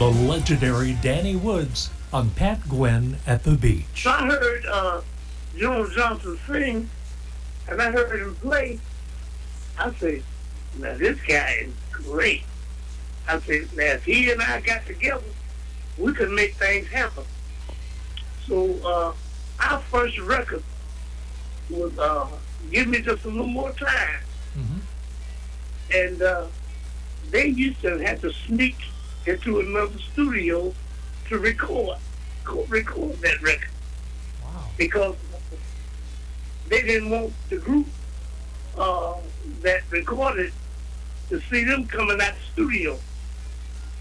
the legendary Danny Woods on Pat Gwynn at the Beach. I heard Jones Johnson sing, and I heard him play. I said, now this guy is great. I said, now if he and I got together, we could make things happen. So our first record was Give Me Just a Little More Time. Mm-hmm. And they used to have to sneak into another studio to record that record. Wow. Because they didn't want the group that recorded to see them coming out the studio.